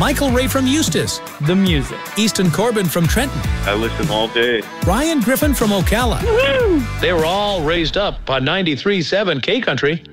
Michael Ray from Eustis. The music. Easton Corbin from Trenton. I listen all day. Ryan Griffin from Ocala. They were all raised up on 93.7 K Country.